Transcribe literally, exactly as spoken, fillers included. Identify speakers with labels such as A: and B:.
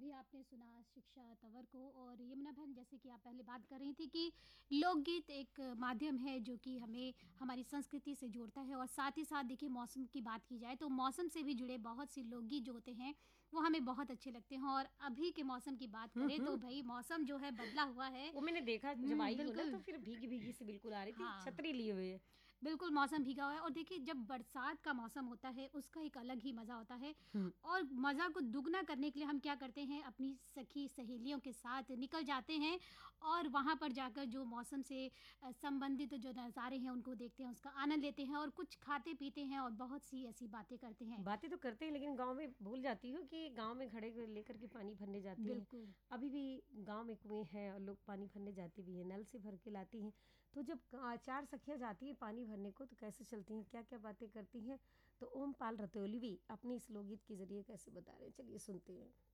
A: अभी आपने सुना शिक्षा तंवर को। और यमुना बहन, जैसे कि आप पहले बात कर रही थी कि लोकगीत एक माध्यम है जो कि हमें हमारी संस्कृति से जोड़ता है, और साथ ही साथ देखिए मौसम की बात की जाए तो मौसम से भी जुड़े बहुत सी लोकगीत जो होते हैं वो हमें बहुत अच्छे लगते हैं। और अभी के मौसम की बात
B: हुँ,
A: करें तो
B: हुँ।
A: भाई मौसम जो है बदला हुआ है।
B: वो मैंने देखा जब
A: हुँ,
B: आई हो ना
A: बिल्कुल।
B: तो फिर भीगी-भीगी सी बिल्कुल आ रही थी,
A: हाँ।
B: छतरी लिए हुए।
A: बिल्कुल मौसम भीगा हुआ है। और देखिए जब बरसात का मौसम होता है उसका एक अलग ही मज़ा होता है।
B: हुँ।
A: और मज़ा को दुगना करने के लिए हम क्या करते हैं, अपनी सखी सहेलियों के साथ निकल जाते हैं और वहाँ पर जाकर जो मौसम से अ, संबंधित जो नज़ारे हैं उनको देखते हैं, उसका आनंद लेते हैं और कुछ खाते पीते हैं और बहुत सी ऐसी बातें करते हैं।
B: बातें तो करते हैं लेकिन गाँव में भूल जाती हूँ कि गाँव में घड़े को लेकर के पानी भरने जाते हैं।
A: बिल्कुल।
B: अभी भी गाँव में कुएँ हैं और लोग पानी भरने जाते भी हैं, नल से भर के लाती हैं। तो जब अ, चार सखियाँ जाती हैं पानी भरने को तो कैसे चलती हैं, क्या-क्या बातें करती हैं, तो ओमपाल रतौली भी अपनी इस लोकगीत के ज़रिए कैसे बता रहे हैं, चलिए सुनते हैं।